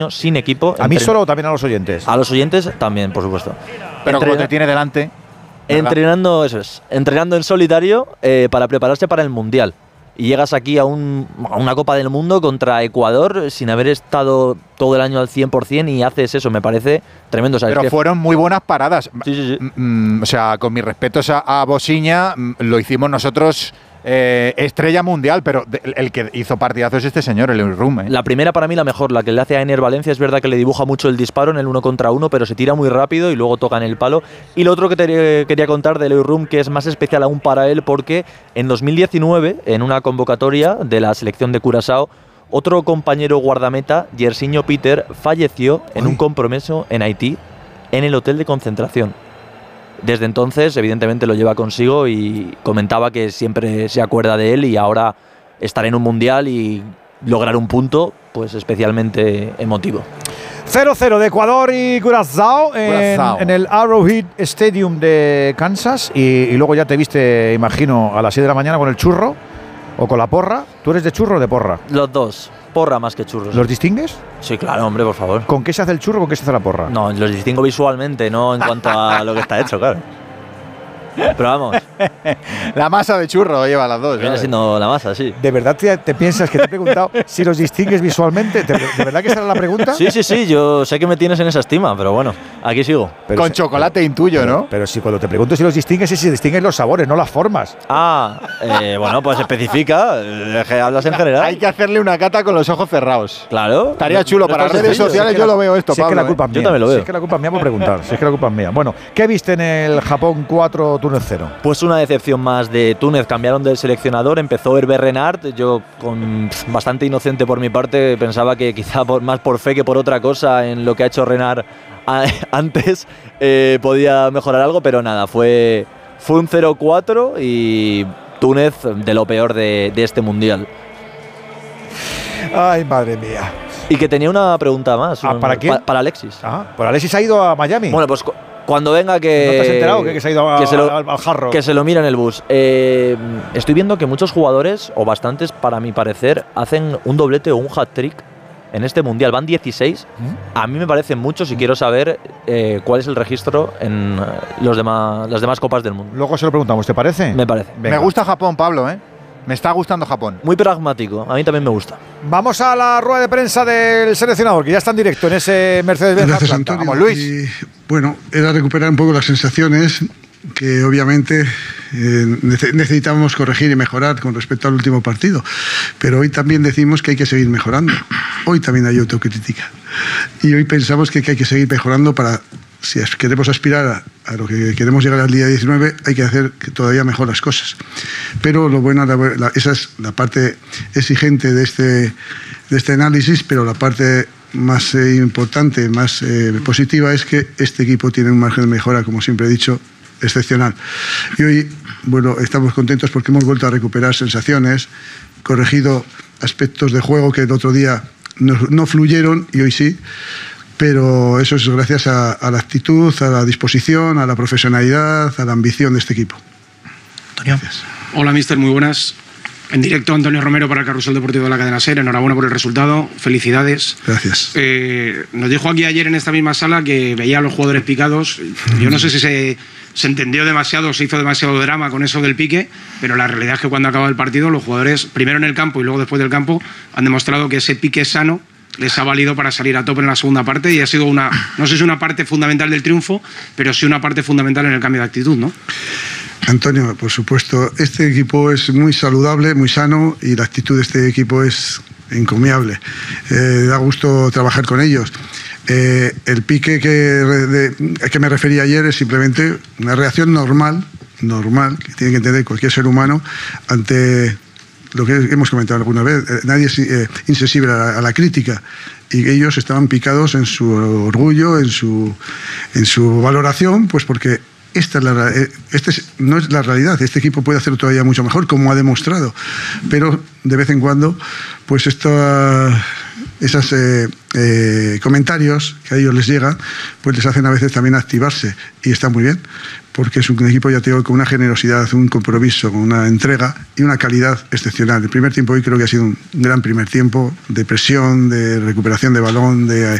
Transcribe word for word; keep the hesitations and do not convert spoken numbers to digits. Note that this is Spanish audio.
sin equipo. ¿A mí solo o también a los oyentes? A los oyentes también, por supuesto. Pero Entrena como te tiene delante. ¿verdad? Entrenando, eso es, entrenando en solitario eh, para prepararse para el Mundial. Y llegas aquí a, un, a una Copa del Mundo contra Ecuador sin haber estado todo el año al cien por cien y haces eso, me parece tremendo. ¿Sabes? Pero fueron muy buenas paradas. Sí, sí, sí. Mm, o sea, con mis respetos a, a Bosiña, mm, lo hicimos nosotros eh, estrella mundial, pero de, el que hizo partidazos es este señor, el Eurum. ¿eh? La primera para mí la mejor, la que le hace a Ener Valencia, es verdad que le dibuja mucho el disparo en el uno contra uno, pero se tira muy rápido y luego toca en el palo. Y lo otro que te quería contar del Eurum, que es más especial aún para él, porque en dos mil diecinueve, en una convocatoria de la selección de Curazao, otro compañero guardameta, Yersinho Peter, falleció en un compromiso en Haití, en el hotel de concentración. Desde entonces, evidentemente, lo lleva consigo y comentaba que siempre se acuerda de él y ahora estar en un mundial y lograr un punto, pues especialmente emotivo. cero cero de Ecuador y Curazao en, en el Arrowhead Stadium de Kansas y, y luego ya te viste, imagino, a las siete de la mañana con el churro o con la porra. ¿Tú eres de churro o de porra? Los dos. Porra más que churros. ¿Los distingues? Sí, claro, hombre, por favor. ¿Con qué se hace el churro o con qué se hace la porra? No, los distingo visualmente, no en cuanto a lo que está hecho, claro. Pero vamos. La masa de churro lleva las dos. Viene ¿sabes? siendo la masa, sí. ¿De verdad te, te piensas que te he preguntado si los distingues visualmente? ¿De, ¿De verdad que esa era la pregunta? Sí, sí, sí, yo sé que me tienes en esa estima, pero bueno, aquí sigo. Pero Con si, chocolate intuyo, pero, ¿no? Pero si cuando te pregunto si los distingues es si distingues los sabores, no las formas. Ah, eh, bueno, pues especifica, eh, que hablas en general. Hay que hacerle una cata con los ojos cerrados. Claro. Estaría chulo. No Para está redes sencillo. sociales Si es que yo la- lo veo esto, si es que Pablo. la culpa ¿eh? es mía. Yo también lo veo. Si es que la culpa es mía por preguntar. Si es que la culpa es mía. Bueno, ¿qué viste en el Japón cuatro, Túnez cero? Pues una decepción más de Túnez, cambiaron del seleccionador, empezó Hervé Renard, yo con pff, bastante inocente por mi parte, pensaba que quizá por, más por fe que por otra cosa en lo que ha hecho Renard a, antes eh, podía mejorar algo, pero nada, fue, fue un cero cuatro y Túnez de lo peor de, de este Mundial. Ay, madre mía. Y que tenía una pregunta más. Ah, un- ¿para quién? pa- para Alexis. Ah, pues Alexis ha ido a Miami. Bueno, pues cu- cuando venga que… ¿No te has enterado que, que se ha ido a- que se lo- al, al jarro? Que se lo mira en el bus. Eh, estoy viendo que muchos jugadores, o bastantes para mi parecer, hacen un doblete o un hat-trick en este Mundial. Van dieciséis. ¿Mm? A mí me parecen muchos y quiero saber eh, cuál es el registro en eh, los demás, las demás copas del mundo. Luego se lo preguntamos, ¿te parece? Me parece. Venga. Me gusta Japón, Pablo, ¿eh? Me está gustando Japón. Muy pragmático. A mí también me gusta. Vamos a la rueda de prensa del seleccionador, que ya está en directo en ese Mercedes-Benz Gracias, Atlanta. Antonio. Vamos, Luis. Y, bueno, era recuperar un poco las sensaciones que obviamente eh, nece- necesitamos corregir y mejorar con respecto al último partido. Pero hoy también decimos que hay que seguir mejorando. Hoy también hay autocrítica. Y hoy pensamos que, que hay que seguir mejorando para, si as- queremos aspirar a, a lo que queremos llegar al día diecinueve, hay que hacer que todavía mejor las cosas. Pero lo bueno, la, la- esa es la parte exigente de este, de este análisis, pero la parte más eh, importante, más eh, positiva es que este equipo tiene un margen de mejora, como siempre he dicho, excepcional. Y hoy, bueno, estamos contentos porque hemos vuelto a recuperar sensaciones, corregido aspectos de juego que el otro día no, no fluyeron y hoy sí, pero eso es gracias a, a la actitud, a la disposición, a la profesionalidad, a la ambición de este equipo. Antonio. Gracias. Hola, mister, muy buenas. En directo, Antonio Romero para el Carrusel Deportivo de la Cadena SER. Enhorabuena por el resultado. Felicidades. Gracias. Eh, nos dijo aquí ayer en esta misma sala que veía a los jugadores picados. Yo no sé si se, se entendió demasiado, se hizo demasiado drama con eso del pique, pero la realidad es que cuando acaba el partido, los jugadores, primero en el campo y luego después del campo, han demostrado que ese pique sano les ha valido para salir a tope en la segunda parte y ha sido una, no sé si una parte fundamental del triunfo, pero sí una parte fundamental en el cambio de actitud, ¿no? Antonio, por supuesto, este equipo es muy saludable, muy sano y la actitud de este equipo es encomiable. Eh, da gusto trabajar con ellos. Eh, el pique que, de, que me refería ayer es simplemente una reacción normal, normal, que tiene que entender cualquier ser humano ante lo que hemos comentado alguna vez. Eh, nadie es eh, insensible a la, a la crítica y ellos estaban picados en su orgullo, en su, en su valoración, pues porque esta es la, este es, no es la realidad. Este equipo puede hacerlo todavía mucho mejor, como ha demostrado. Pero de vez en cuando, pues esta, esos eh, eh, comentarios que a ellos les llegan, pues les hacen a veces también activarse, y está muy bien, porque es un equipo, ya te digo, con una generosidad, un compromiso, con una entrega y una calidad excepcional. El primer tiempo hoy creo que ha sido un gran primer tiempo de presión, de recuperación de balón, de